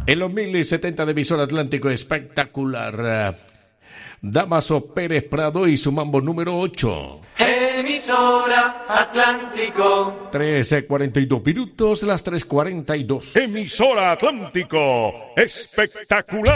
En los 1070 de Emisora Atlántico, espectacular. Damaso Pérez Prado y su mambo número 8. Emisora Atlántico. 13:42 minutos, las 3:42. Emisora Atlántico, espectacular.